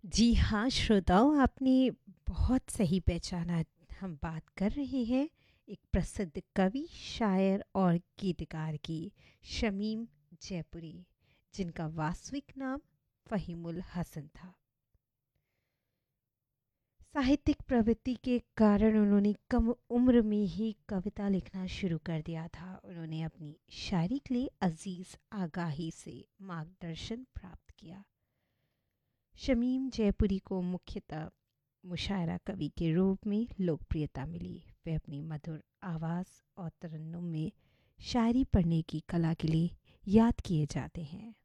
जी हाँ, श्रोताओं आपने बहुत सही पहचाना। हम बात कर रहे हैं एक प्रसिद्ध कवि, शायर और गीतकार की, शमीम जयपुरी, जिनका वास्तविक नाम फ़हीमुल हसन था। साहित्यिक प्रवृत्ति के कारण उन्होंने कम उम्र में ही कविता लिखना शुरू कर दिया था। उन्होंने अपनी शायरी के लिए अजीज़ आगाही से मार्गदर्शन प्राप्त किया। शमीम जयपुरी को मुख्यतः मुशायरा कवि के रूप में लोकप्रियता मिली। वे अपनी मधुर आवाज़ और तरन्नुम में शायरी पढ़ने की कला के लिए याद किए जाते हैं।